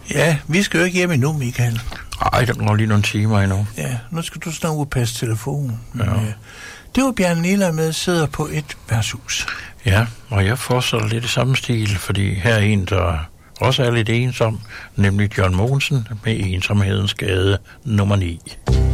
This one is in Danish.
Ja, vi skal jo ikke hjem endnu, Michael. Ej, der går lige nogle timer endnu. Ja, nu skal du snart udpasse telefonen. Ja. Det var Bjarne Niller med, sidder på et værtshus. Ja, og jeg fortsætter lidt i samme stil, fordi her er en, der også er lidt ensom, nemlig John Mogensen med Ensomhedens Gade nummer 9.